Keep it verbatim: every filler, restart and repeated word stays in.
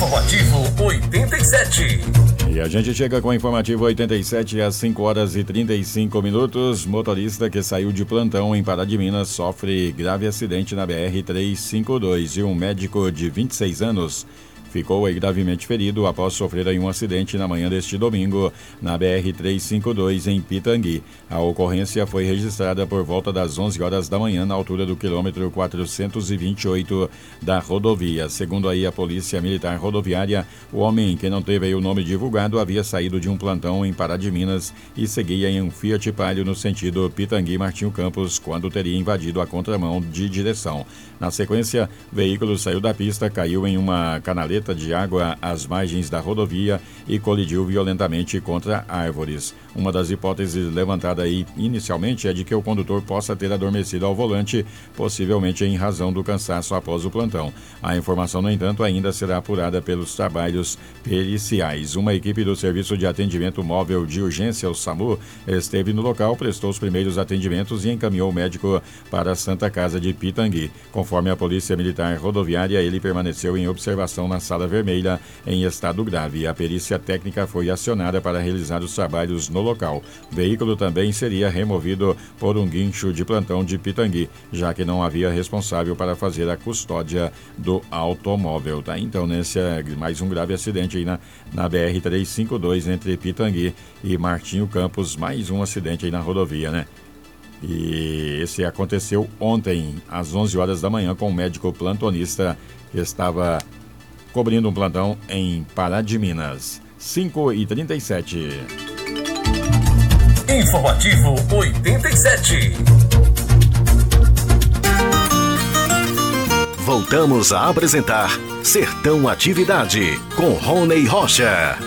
Informativo oitenta e sete. E a gente chega com o Informativo oitenta e sete às cinco horas e trinta e cinco minutos. Motorista que saiu de plantão em Pará de Minas sofre grave acidente na B R trezentos e cinquenta e dois e um médico de vinte e seis anos ficou aí gravemente ferido após sofrer aí um acidente na manhã deste domingo na B R trezentos e cinquenta e dois em Pitangui. A ocorrência foi registrada por volta das onze horas da manhã na altura do quilômetro quatrocentos e vinte e oito da rodovia. Segundo aí a Polícia Militar Rodoviária, o homem, que não teve aí o nome divulgado, havia saído de um plantão em Pará de Minas e seguia em um Fiat Palio no sentido Pitangui-Martinho Campos quando teria invadido a contramão de direção. Na sequência, o veículo saiu da pista, caiu em uma canaleta de água às margens da rodovia e colidiu violentamente contra árvores. Uma das hipóteses levantada aí inicialmente é de que o condutor possa ter adormecido ao volante, possivelmente em razão do cansaço após o plantão. A informação, no entanto, ainda será apurada pelos trabalhos periciais. Uma equipe do Serviço de Atendimento Móvel de Urgência, o SAMU, esteve no local, prestou os primeiros atendimentos e encaminhou o médico para a Santa Casa de Pitangui. Conforme a Polícia Militar Rodoviária, ele permaneceu em observação na Sala Vermelha em estado grave. A perícia técnica foi acionada para realizar os trabalhos no local. O veículo também seria removido por um guincho de plantão de Pitangui, já que não havia responsável para fazer a custódia do automóvel. Tá? Então, nesse mais um grave acidente aí na, na B R trezentos e cinquenta e dois entre Pitangui e Martinho Campos, mais um acidente aí na rodovia, né? E esse aconteceu ontem, às onze horas da manhã, com um médico plantonista que estava cobrindo um plantão em Pará de Minas. cinco e trinta e sete. Informativo oitenta e sete. Voltamos a apresentar Sertão Atividade com Rony Rocha.